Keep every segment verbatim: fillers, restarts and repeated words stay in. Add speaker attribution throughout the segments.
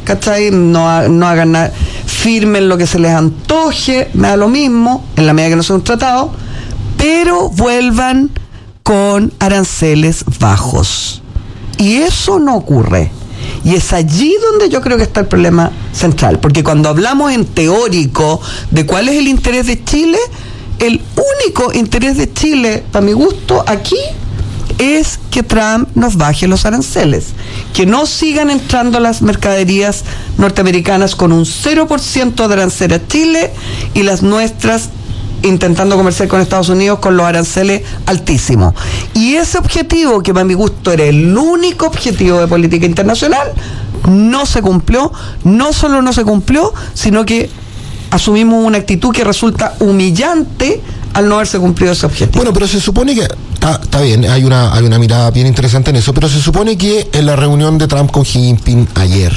Speaker 1: ¿cachai? No, no hagan nada, firmen lo que se les antoje, me da lo mismo, en la medida que no sea un tratado, pero vuelvan con aranceles bajos. Y eso no ocurre. Y es allí donde yo creo que está el problema central, porque cuando hablamos en teórico de cuál es el interés de Chile, el único interés de Chile, para mi gusto, aquí, es que Trump nos baje los aranceles, que no sigan entrando las mercaderías norteamericanas con un cero por ciento de arancel a Chile y las nuestras intentando comerciar con Estados Unidos con los aranceles altísimos. Y ese objetivo, que para mi gusto era el único objetivo de política internacional, no se cumplió. No solo no se cumplió, sino que asumimos una actitud que resulta humillante al no haberse cumplido ese objetivo.
Speaker 2: Bueno, pero se supone que está, está bien, hay una, hay una mirada bien interesante en eso, pero se supone que en la reunión de Trump con Xi Jinping ayer,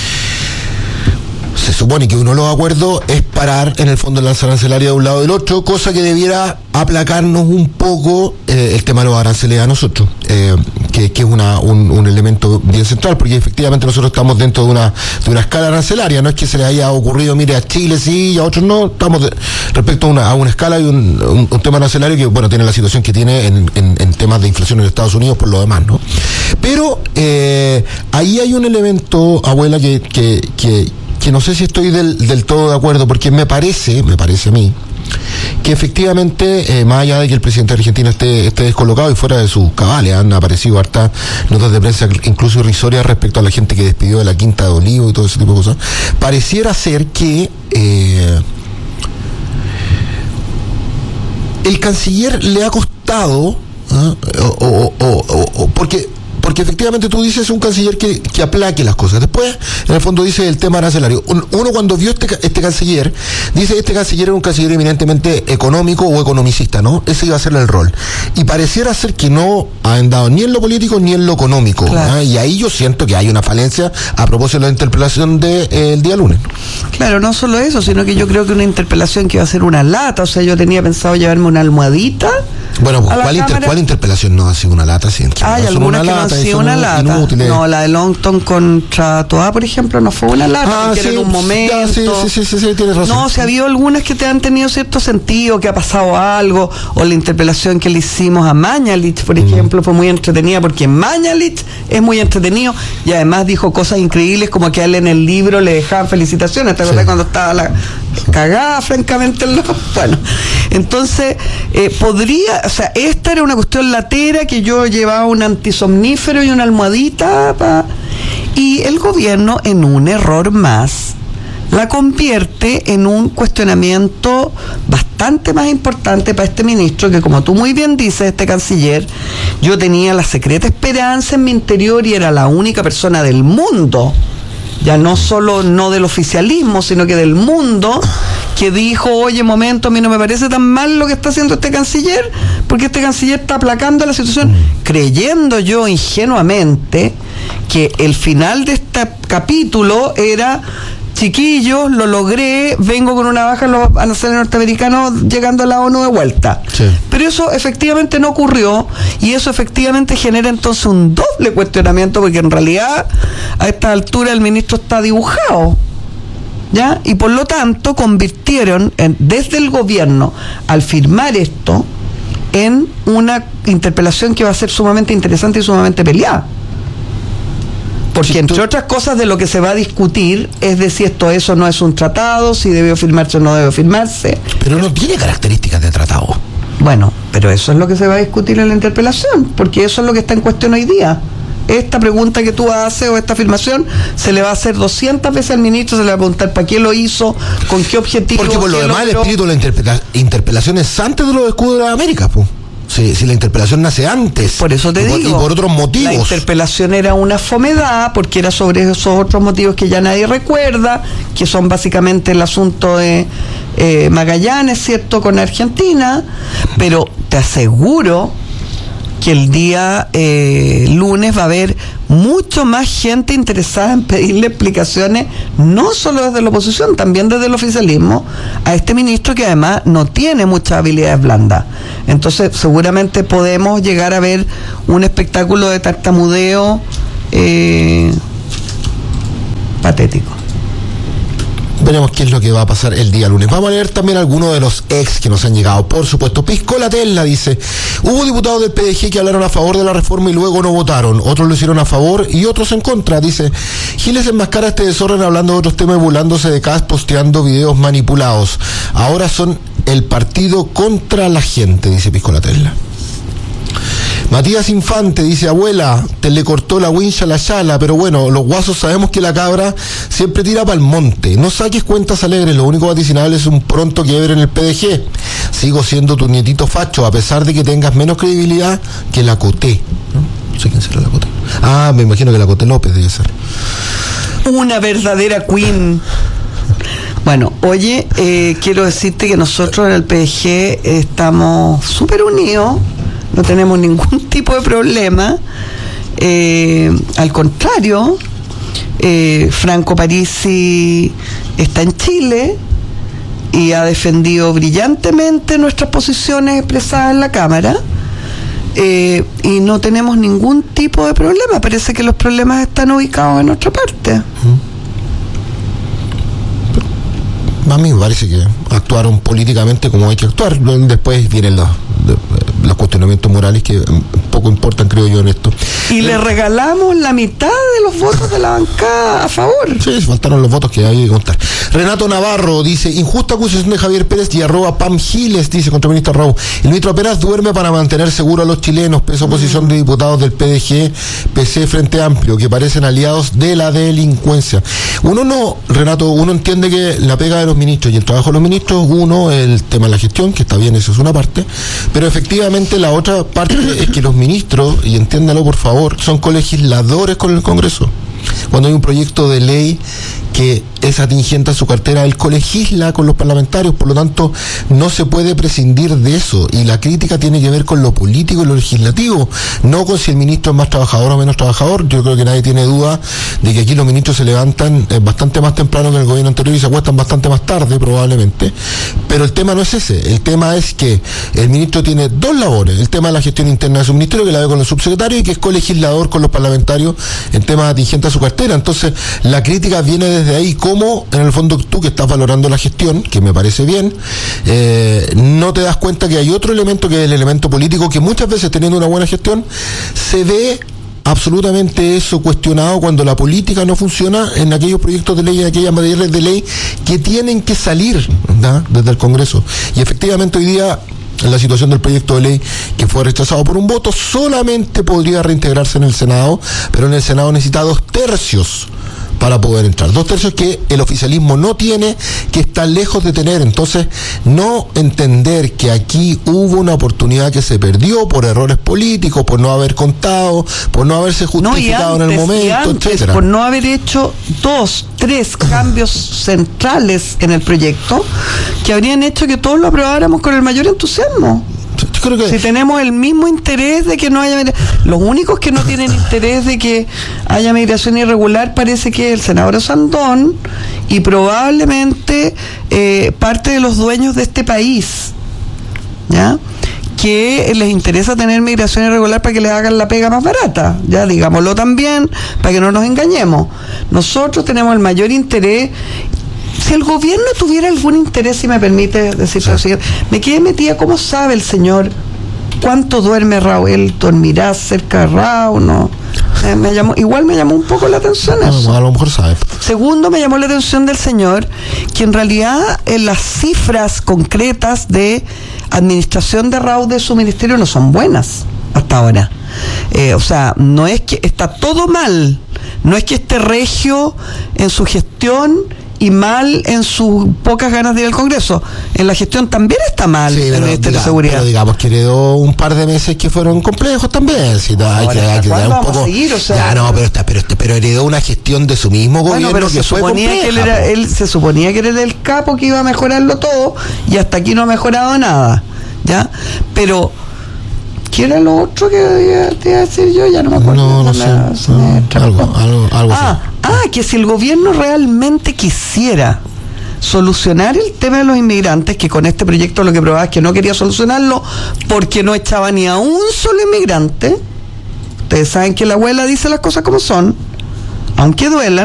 Speaker 2: se supone que uno de los acuerdos es parar en el fondo la alza arancelaria de un lado y del otro, cosa que debiera aplacarnos un poco eh, el tema de los aranceles a nosotros, eh, que, que es una, un, un elemento bien central, porque efectivamente nosotros estamos dentro de una, de una escala arancelaria, no es que se le haya ocurrido, mire, a Chile sí y a otros no, estamos de, respecto a una, a una escala y un, un, un tema arancelario que, bueno, tiene la situación que tiene en, en, en temas de inflación en Estados Unidos por lo demás, ¿no? Pero eh, ahí hay un elemento, abuela, que, que, que que no sé si estoy del, del todo de acuerdo, porque me parece, me parece a mí, que efectivamente, eh, más allá de que el presidente de Argentina esté, esté descolocado y fuera de sus cabales, han aparecido hartas notas de prensa, incluso irrisorias, respecto a la gente que despidió de la Quinta de Olivo y todo ese tipo de cosas, pareciera ser que eh, el canciller le ha costado, ¿eh? o, o, o, o, o, porque Porque efectivamente tú dices un canciller que, que aplaque las cosas. Después, en el fondo, dice el tema arancelario. Uno cuando vio este, este canciller, dice este canciller era un canciller eminentemente económico o economicista, ¿no? Ese iba a ser el rol. Y pareciera ser que no ha andado ni en lo político ni en lo económico. Claro. ¿eh? Y ahí yo siento que hay una falencia a propósito de la interpelación del de, eh, día lunes.
Speaker 1: Claro, no solo eso, sino que yo creo que una interpelación que iba a ser una lata. O sea, yo tenía pensado llevarme una almohadita.
Speaker 2: Bueno, pues, ¿cuál, inter, ¿cuál interpelación no ha sido una lata? Sí,
Speaker 1: hay algunas que no han sido una lata. Inútiles. No, la de Longton contra Toa, por ejemplo, no fue una lata,
Speaker 2: ah,
Speaker 1: porque
Speaker 2: sí,
Speaker 1: era en un momento.
Speaker 2: Ya, sí, sí, sí, sí, sí, tienes razón.
Speaker 1: No, o sea, ha habido algunas que te han tenido cierto sentido, que ha pasado algo, o la interpelación que le hicimos a Mañalich, por ejemplo, mm. fue muy entretenida, porque Mañalich es muy entretenido, y además dijo cosas increíbles, como que a él en el libro le dejaban felicitaciones, ¿te acuerdas sí. cuando estaba la cagada, francamente? En lo... Bueno, entonces, eh, podría, o sea, esta era una cuestión latera, que yo llevaba un antisomnífero y una almohadita, pa, y el gobierno, en un error más, la convierte en un cuestionamiento bastante más importante para este ministro, que, como tú muy bien dices, este canciller, yo tenía la secreta esperanza en mi interior y era la única persona del mundo, ya no solo no del oficialismo, sino que del mundo, que dijo, oye, momento, a mí no me parece tan mal lo que está haciendo este canciller, porque este canciller está aplacando la situación, creyendo yo ingenuamente que el final de este capítulo era: chiquillos, lo logré, vengo con una baja en los aranceles norteamericanos llegando a la ONU de vuelta. Sí. Pero eso efectivamente no ocurrió, y eso efectivamente genera entonces un doble cuestionamiento, porque en realidad a esta altura el ministro está dibujado, ¿ya? Y por lo tanto convirtieron en, desde el gobierno, al firmar esto, en una interpelación que va a ser sumamente interesante y sumamente peleada. Porque, entre otras cosas, de lo que se va a discutir es de si esto eso no es un tratado, si debió firmarse o no debió firmarse.
Speaker 2: Pero no tiene características de tratado.
Speaker 1: Bueno, pero eso es lo que se va a discutir en la interpelación, porque eso es lo que está en cuestión hoy día. Esta pregunta que tú haces o esta afirmación se le va a hacer doscientas veces al ministro, se le va a preguntar para qué lo hizo, con qué objetivo.
Speaker 2: Porque por lo demás el espíritu de la interpela- interpelación es antes de los escudos de las Américas, pues. Si, si la interpelación nace antes.
Speaker 1: Por eso te
Speaker 2: y por,
Speaker 1: digo.
Speaker 2: Y por otros motivos.
Speaker 1: La interpelación era una fomedad, porque era sobre esos otros motivos que ya nadie recuerda, que son básicamente el asunto de eh, Magallanes, ¿cierto?, con Argentina. Pero te aseguro que el día eh, lunes va a haber mucho más gente interesada en pedirle explicaciones, no solo desde la oposición, también desde el oficialismo, a este ministro, que además no tiene muchas habilidades blandas. Entonces seguramente podemos llegar a ver un espectáculo de tartamudeo eh, patético.
Speaker 2: Veremos qué es lo que va a pasar el día lunes. Vamos a leer también algunos de los ex que nos han llegado. Por supuesto, Piscolatella dice: hubo diputados del P D G que hablaron a favor de la reforma y luego no votaron. Otros lo hicieron a favor y otros en contra. Dice: Giles enmascara este desorden hablando de otros temas y burlándose de Kast, posteando videos manipulados. Ahora son el partido contra la gente, dice Piscolatella. Matías Infante dice: abuela, te le cortó la wincha a la chala, pero bueno, los guasos sabemos que la cabra siempre tira para el monte. No saques cuentas alegres, lo único vaticinable es un pronto quiebre en el P D G. Sigo siendo tu nietito facho, a pesar de que tengas menos credibilidad que la Coté. ¿No? No sé quién será la Coté. Ah, me imagino que la Coté López debe ser.
Speaker 1: Una verdadera queen. Bueno, oye, eh, quiero decirte que nosotros en el P D G estamos súper unidos. No tenemos ningún tipo de problema. Eh, al contrario, eh, Franco Parisi está en Chile y ha defendido brillantemente nuestras posiciones expresadas en la Cámara. Eh, y no tenemos ningún tipo de problema. Parece que los problemas están ubicados en otra parte.
Speaker 2: A mí me parece que actuaron políticamente como hay que actuar. Después vienen los, los cuestionamientos morales que poco importan, creo yo, en esto.
Speaker 1: Y le regalamos la mitad de los votos de la bancada a favor.
Speaker 2: Sí, faltaron los votos que hay que contar. Renato Navarro dice: injusta acusación de Javier Pérez y arroba Pam Giles, dice contra el ministro Raúl. El ministro Pérez duerme para mantener seguro a los chilenos, peso oposición de diputados del P D G, P C, Frente Amplio, que parecen aliados de la delincuencia. Uno no, Renato, uno entiende que la pega de los ministros y el trabajo de los ministros, uno, el tema de la gestión, que está bien, eso es una parte, pero efectivamente la otra parte es que los ministros, y entiéndalo por favor, son colegisladores con el Congreso. Cuando hay un proyecto de ley que es atingente a su cartera, él colegisla con los parlamentarios, por lo tanto no se puede prescindir de eso, y la crítica tiene que ver con lo político y lo legislativo, no con si el ministro es más trabajador o menos trabajador. Yo creo que nadie tiene duda de que aquí los ministros se levantan eh, bastante más temprano que en el gobierno anterior y se acuestan bastante más tarde probablemente, pero el tema no es ese. El tema es que el ministro tiene dos labores: el tema de la gestión interna de su ministerio, que la ve con los subsecretarios, y que es colegislador con los parlamentarios en temas atingentes a su cartera. Entonces la crítica viene desde ahí, como en el fondo tú, que estás valorando la gestión, que me parece bien, eh, no te das cuenta que hay otro elemento, que es el elemento político, que muchas veces, teniendo una buena gestión, se ve absolutamente eso cuestionado cuando la política no funciona en aquellos proyectos de ley, en aquellas materias de ley que tienen que salir, ¿no?, desde el Congreso. Y efectivamente hoy día, en la situación del proyecto de ley que fue rechazado por un voto, solamente podría reintegrarse en el Senado, pero en el Senado necesita dos tercios para poder entrar. Dos tercios que el oficialismo no tiene, que está lejos de tener. Entonces, no entender que aquí hubo una oportunidad que se perdió por errores políticos, por no haber contado, por no haberse justificado no, antes, en el momento,
Speaker 1: antes,
Speaker 2: etcétera.
Speaker 1: Por no haber hecho dos, tres cambios centrales en el proyecto que habrían hecho que todos lo aprobáramos con el mayor entusiasmo.
Speaker 2: Yo creo que...
Speaker 1: Si tenemos el mismo interés de que no haya migración, los únicos que no tienen interés de que haya migración irregular parece que es el senador Sandón y probablemente eh, parte de los dueños de este país, ¿ya?, que les interesa tener migración irregular para que les hagan la pega más barata, ya digámoslo también, para que no nos engañemos. Nosotros tenemos el mayor interés. Si el gobierno tuviera algún interés, si me permite decirlo así, me quedé metida, ¿cómo sabe el señor cuánto duerme Raúl? ¿Él dormirá cerca de Raúl? No. Eh, me llamó, igual me llamó un poco la atención eso.
Speaker 2: A lo mejor sabe.
Speaker 1: Segundo, me llamó la atención del señor que en realidad en las cifras concretas de administración de Raúl de su ministerio no son buenas hasta ahora. Eh, o sea, no es que está todo mal, no es que esté regio en su gestión y mal en sus pocas ganas de ir al Congreso. En la gestión también está mal, sí, el Ministerio de Seguridad.
Speaker 2: Pero digamos que heredó un par de meses que fueron complejos también. Si no, hay que, hay que dar un poco. Seguir, o sea, ya, no, pero está, pero, pero heredó una gestión de su mismo
Speaker 1: bueno,
Speaker 2: gobierno
Speaker 1: pero
Speaker 2: que
Speaker 1: se
Speaker 2: fue
Speaker 1: suponía
Speaker 2: compleja,
Speaker 1: que él, era, él se suponía que era el capo que iba a mejorarlo todo y hasta aquí no ha mejorado nada, ¿ya? Pero ¿qué era lo otro que te iba a decir yo? Ya no me acuerdo.
Speaker 2: No, no sé. La, no, algo, algo, algo
Speaker 1: ah, ah, que si el gobierno realmente quisiera solucionar el tema de los inmigrantes, que con este proyecto lo que probaba es que no quería solucionarlo porque no echaba ni a un solo inmigrante. Ustedes saben que la abuela dice las cosas como son, aunque duelan,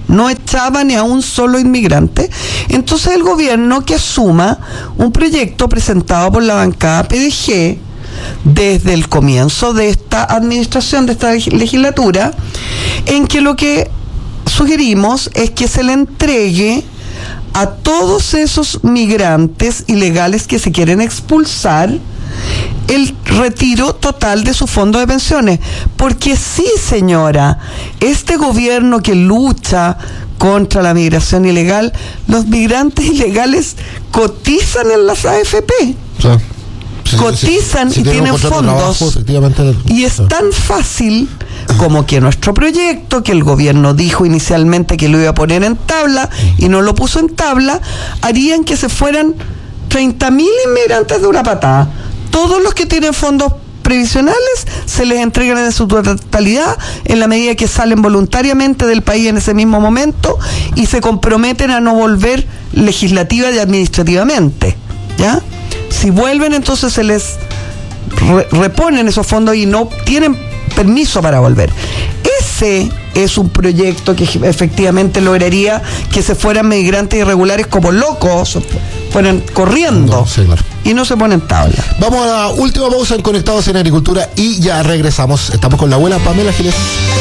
Speaker 1: no echaba ni a un solo inmigrante. Entonces el gobierno que asuma un proyecto presentado por la bancada P D G desde el comienzo de esta administración, de esta legislatura, en que lo que sugerimos es que se le entregue a todos esos migrantes ilegales que se quieren expulsar el retiro total de su fondo de pensiones. Porque sí, señora, este gobierno que lucha contra la migración ilegal, los migrantes ilegales cotizan en las A F P. Sí. Sí, cotizan sí, sí, y tienen fondos trabajo, y es tan fácil como que nuestro proyecto, que el gobierno dijo inicialmente que lo iba a poner en tabla y no lo puso en tabla, harían que se fueran treinta mil inmigrantes de una patada. Todos los que tienen fondos previsionales se les entregan en su totalidad en la medida que salen voluntariamente del país en ese mismo momento y se comprometen a no volver legislativa y administrativamente, ¿ya? Si vuelven, entonces se les re- reponen esos fondos y no tienen permiso para volver. Ese es un proyecto que efectivamente lograría que se fueran migrantes irregulares como locos, fueran corriendo.
Speaker 2: No, sí, claro.
Speaker 1: Y no se ponen tabla.
Speaker 2: Vamos a la última pausa en Conectados en Agricultura y ya regresamos. Estamos con la abuela Pamela Giles.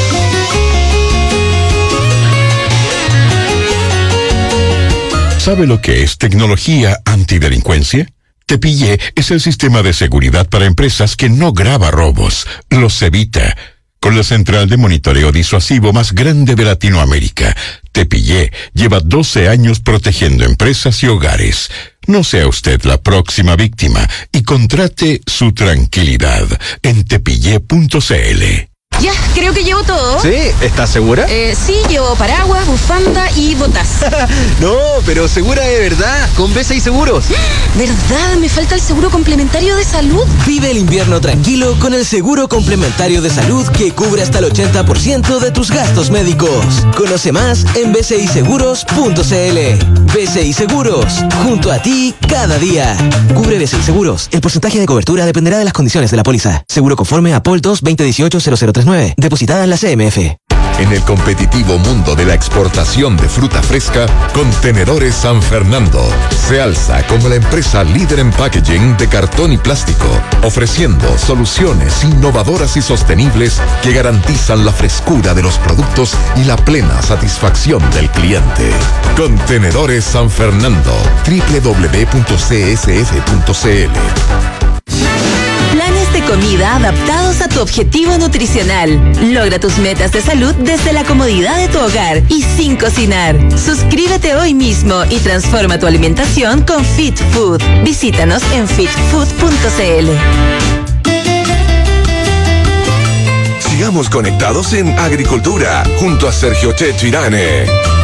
Speaker 3: ¿Sabe lo que es tecnología antidelincuencia? Tepillé es el sistema de seguridad para empresas que no graba robos, los evita. Con la central de monitoreo disuasivo más grande de Latinoamérica, Tepillé lleva doce años protegiendo empresas y hogares. No sea usted la próxima víctima y contrate su tranquilidad en tepillé punto c l.
Speaker 4: Ya, creo que llevo todo.
Speaker 5: ¿Sí? ¿Estás segura?
Speaker 4: Eh, sí, llevo paraguas, bufanda y botas.
Speaker 5: No, pero segura de verdad, con B C I Seguros.
Speaker 4: ¿Verdad? Me falta el seguro complementario de salud.
Speaker 6: Vive el invierno tranquilo con el seguro complementario de salud que cubre hasta el ochenta por ciento de tus gastos médicos. Conoce más en b c i seguros punto c l. B C I Seguros, junto a ti cada día. Cubre B C I Seguros. El porcentaje de cobertura dependerá de las condiciones de la póliza. Seguro conforme a P O L dos veinte dieciocho cero cero tres nueve. Depositada en la C M F.
Speaker 7: En el competitivo mundo de la exportación de fruta fresca, Contenedores San Fernando se alza como la empresa líder en packaging de cartón y plástico, ofreciendo soluciones innovadoras y sostenibles que garantizan la frescura de los productos y la plena satisfacción del cliente. Contenedores San Fernando, doble u doble u doble u punto c s f punto c l.
Speaker 8: Planes de comida adaptados a tu objetivo nutricional. Logra tus metas de salud desde la comodidad de tu hogar y sin cocinar. Suscríbete hoy mismo y transforma tu alimentación con Fit Food. Visítanos en fit food punto c l.
Speaker 7: Sigamos conectados en Agricultura junto a Sergio Checho Irane.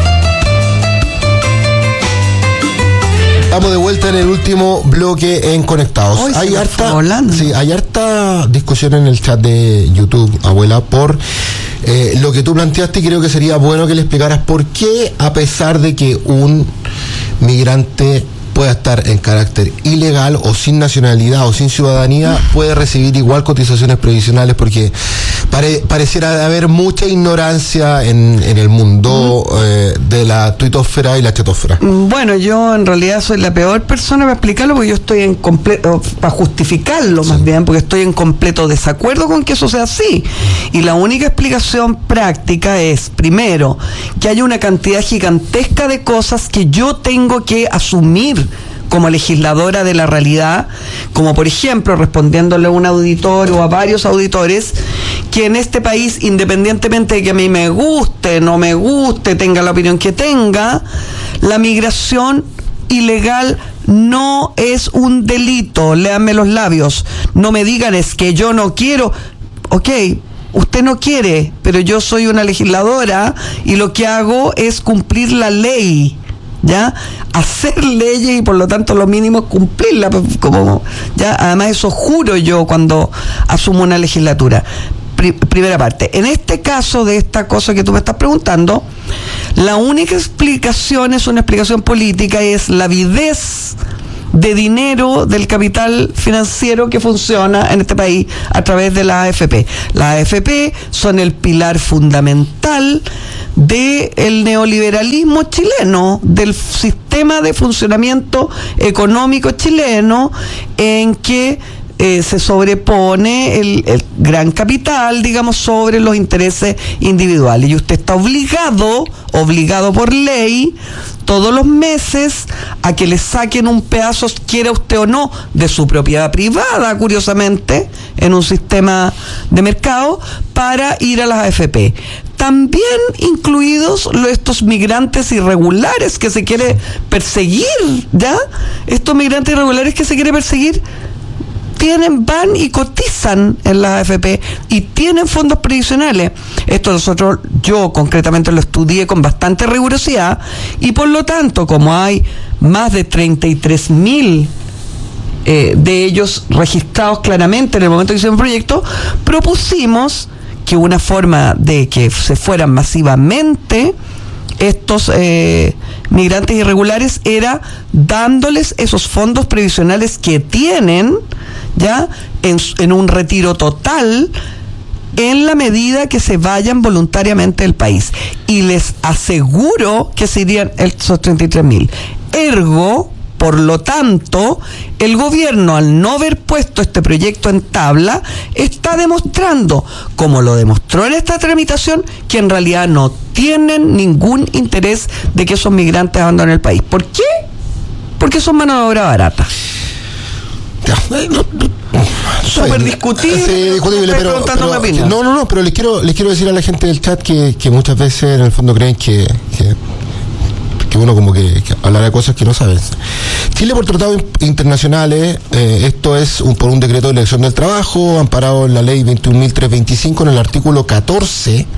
Speaker 2: Estamos de vuelta en el último bloque en Conectados.
Speaker 1: Hoy
Speaker 2: hay harta,
Speaker 1: volando.
Speaker 2: sí, hay harta discusión en el chat de YouTube, abuela, por eh, lo que tú planteaste, y creo que sería bueno que le explicaras por qué, a pesar de que un migrante pueda estar en carácter ilegal o sin nacionalidad o sin ciudadanía, puede recibir igual cotizaciones previsionales, porque pare, pareciera haber mucha ignorancia en, en el mundo mm. eh, de la tuitosfera y la chatosfera.
Speaker 1: Bueno, yo en realidad soy la peor persona para explicarlo, porque yo estoy en completo, para justificarlo más sí. bien, porque estoy en completo desacuerdo con que eso sea así. Y la única explicación práctica es, primero, que hay una cantidad gigantesca de cosas que yo tengo que asumir como legisladora de la realidad, como por ejemplo respondiéndole a un auditor o a varios auditores, que en este país, independientemente de que a mí me guste, no me guste, tenga la opinión que tenga, la migración ilegal no es un delito. Léanme los labios, no me digan es que yo no quiero. Ok, usted no quiere, pero yo soy una legisladora y lo que hago es cumplir la ley, ¿ya? Hacer leyes y por lo tanto lo mínimo es cumplirla, como, ¿ya? Además eso juro yo cuando asumo una legislatura. Pri- primera parte. En este caso de esta cosa que tú me estás preguntando, la única explicación es una explicación política, es la avidez de dinero del capital financiero que funciona en este país a través de la A F P. Las A F P son el pilar fundamental del neoliberalismo chileno, del sistema de funcionamiento económico chileno, en que eh, se sobrepone el, el gran capital, digamos, sobre los intereses individuales. Y usted está obligado, obligado por ley, todos los meses a que le saquen un pedazo, quiera usted o no, de su propiedad privada, curiosamente, en un sistema de mercado, para ir a las A F P. También incluidos estos migrantes irregulares que se quiere perseguir, ¿ya? Estos migrantes irregulares que se quiere perseguir tienen, van y cotizan en la A F P y tienen fondos previsionales. Esto nosotros, yo concretamente lo estudié con bastante rigurosidad, y por lo tanto, como hay más de treinta y tres mil eh, de ellos registrados claramente en el momento que hicimos el proyecto, propusimos que una forma de que se fueran masivamente estos eh, migrantes irregulares era dándoles esos fondos previsionales que tienen ya en, en un retiro total, en la medida que se vayan voluntariamente del país. Y les aseguro que se irían esos treinta y tres mil. Ergo, por lo tanto, el gobierno, al no haber puesto este proyecto en tabla, está demostrando, como lo demostró en esta tramitación, que en realidad no tienen ningún interés de que esos migrantes abandonen el país. ¿Por qué? Porque son mano de obra barata. Súper discutible.
Speaker 2: Sí, discutible, pero, pero no, no, no, pero les quiero, les quiero decir a la gente del chat que, que muchas veces en el fondo creen que, que que uno como que, que hablará de cosas que no saben. Chile, por tratados internacionales, eh, esto es un, por un decreto de elección del trabajo, amparado en la ley veintiún mil trescientos veinticinco, en el artículo catorce,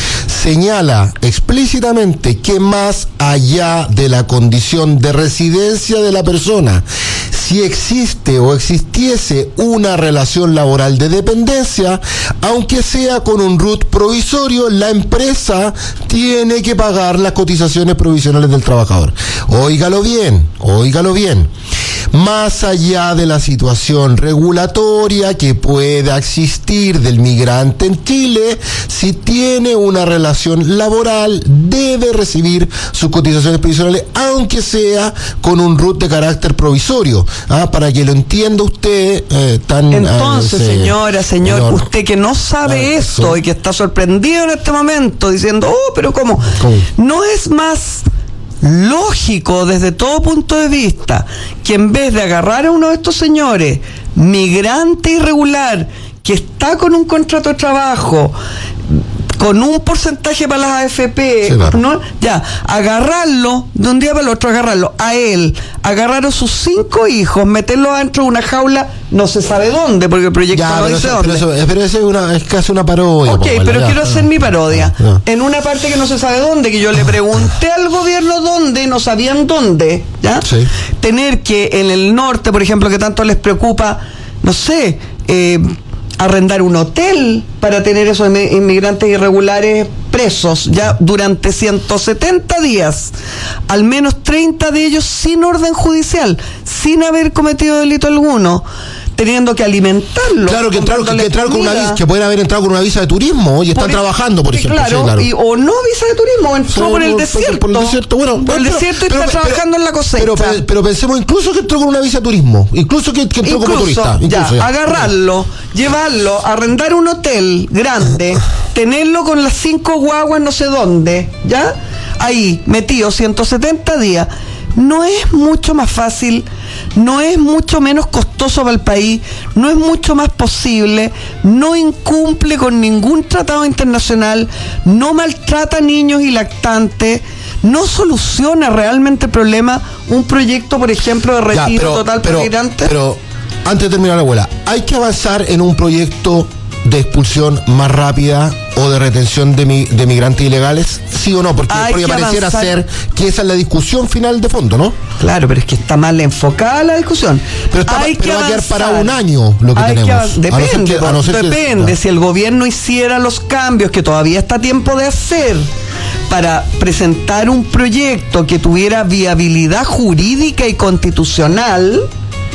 Speaker 2: señala explícitamente que más allá de la condición de residencia de la persona, si existe o existiese una relación laboral de dependencia, aunque sea con un R U T provisorio, la empresa tiene que pagar las cotizaciones provisionales del trabajador. Óigalo bien, óigalo bien. Más allá de la situación regulatoria que pueda existir del migrante en Chile, si tiene una relación laboral, debe recibir sus cotizaciones provisionales, aunque sea con un R U T de carácter provisorio. Ah, para que lo entienda usted eh, tan...
Speaker 1: Entonces,
Speaker 2: eh,
Speaker 1: señora, señor, señor, usted que no sabe ah, esto eso. Y que está sorprendido en este momento, diciendo, oh, pero ¿cómo? ¿Cómo? No es más lógico desde todo punto de vista que en vez de agarrar a uno de estos señores, migrante irregular, que está con un contrato de trabajo, con un porcentaje para las A F P, sí, claro. ¿no? Ya, agarrarlo, de un día para el otro, agarrarlo a él, agarrar a sus cinco hijos, meterlo dentro de una jaula, no se sabe dónde, porque el proyecto ya, no dice eso, dónde.
Speaker 2: Pero eso, pero eso es, una, es casi una parodia.
Speaker 1: Ok,
Speaker 2: pues,
Speaker 1: pero
Speaker 2: ya,
Speaker 1: quiero
Speaker 2: ya,
Speaker 1: hacer
Speaker 2: ya,
Speaker 1: mi parodia.
Speaker 2: ya.
Speaker 1: En una parte que no se sabe dónde, que yo le pregunté al gobierno dónde, no sabían dónde, ¿ya?
Speaker 2: Sí.
Speaker 1: Tener que en el norte, por ejemplo, que tanto les preocupa, no sé, eh, arrendar un hotel para tener esos inmigrantes irregulares presos ya durante ciento setenta días, al menos treinta de ellos sin orden judicial, sin haber cometido delito alguno, teniendo que alimentarlo.
Speaker 2: Claro, que entraron, que, entraron con una visa, que pueden haber entrado con una visa de turismo y están por trabajando, por ejemplo.
Speaker 1: Claro,
Speaker 2: sí, claro.
Speaker 1: Y, o no visa de turismo, entró sí, por el desierto. Por el desierto, bueno, por el pero, desierto y pero, está pero, trabajando pero, en la cosecha.
Speaker 2: Pero, pero, pero pensemos incluso que entró con una visa de turismo, incluso que, que entró incluso, como turista. Incluso,
Speaker 1: ya, ya, agarrarlo, llevarlo, arrendar un hotel grande, tenerlo con las cinco guaguas no sé dónde, ¿ya? Ahí, metido ciento setenta días. No es mucho más fácil, no es mucho menos costoso para el país, no es mucho más posible, no incumple con ningún tratado internacional, no maltrata a niños y lactantes, no soluciona realmente el problema un proyecto, por ejemplo, de retiro ya, pero, total para migrantes.
Speaker 2: Pero antes de terminar la abuela, hay que avanzar en un proyecto de expulsión más rápida o de retención de, mi, de migrantes ilegales, sí o no, porque, porque pareciera avanzar. Ser que esa es la discusión final de fondo, ¿no?
Speaker 1: Claro, pero es que está mal enfocada la discusión.
Speaker 2: Pero, está,
Speaker 1: hay
Speaker 2: pero
Speaker 1: que
Speaker 2: va a quedar
Speaker 1: avanzar.
Speaker 2: Para un año lo que
Speaker 1: hay
Speaker 2: tenemos.
Speaker 1: Que, depende,
Speaker 2: a no ser que, a no ser
Speaker 1: depende.
Speaker 2: Que,
Speaker 1: si el gobierno hiciera los cambios que todavía está a tiempo de hacer para presentar un proyecto que tuviera viabilidad jurídica y constitucional,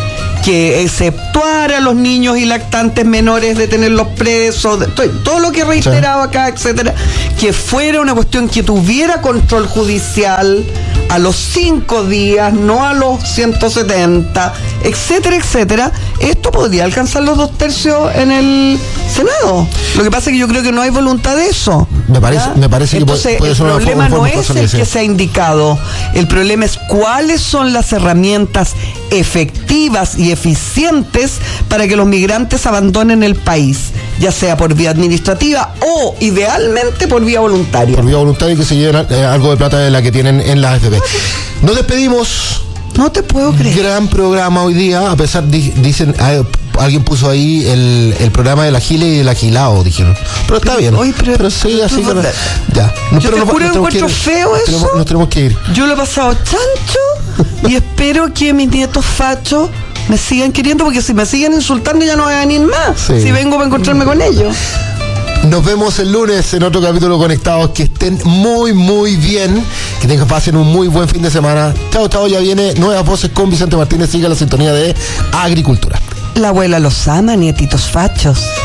Speaker 1: que exceptuara a los niños y lactantes menores de tenerlos presos, de, todo, todo lo que he reiterado sí. acá, etcétera, que fuera una cuestión que tuviera control judicial a los cinco días, no a los ciento setenta, etcétera, etcétera. Esto podría alcanzar los dos tercios en el Senado. Lo que pasa es que yo creo que no hay voluntad de eso.
Speaker 2: Me parece, me parece
Speaker 1: Entonces,
Speaker 2: que puede, puede
Speaker 1: el problema no es el
Speaker 2: que
Speaker 1: que se ha indicado. El problema es cuáles son las herramientas efectivas y eficientes para que los migrantes abandonen el país, ya sea por vía administrativa o idealmente por vía voluntaria.
Speaker 2: Por vía voluntaria y que se lleven eh, algo de plata de la que tienen en la A F P. Nos despedimos.
Speaker 1: No te puedo creer.
Speaker 2: Gran programa hoy día, a pesar, di, dicen, hay, alguien puso ahí el, el programa del agile y del agilado, dijeron. Pero está bien.
Speaker 1: Oye, pero,
Speaker 2: pero sí, así
Speaker 1: pero,
Speaker 2: que, ya. No,
Speaker 1: yo
Speaker 2: pero
Speaker 1: te juro que encuentro feo eso.
Speaker 2: Tenemos, nos tenemos que ir.
Speaker 1: Yo lo he pasado chancho y espero que mis nietos fachos me sigan queriendo, porque si me siguen insultando ya no van a venir más. Sí. Si vengo para encontrarme con ellos.
Speaker 2: Nos vemos el lunes en otro capítulo Conectados. Que estén muy, muy bien. Que tengan, pasen un muy buen fin de semana. Chao, chao. Ya viene Nuevas Voces con Vicente Martínez. Siga la sintonía de Agricultura.
Speaker 1: La abuela los ama, nietitos fachos.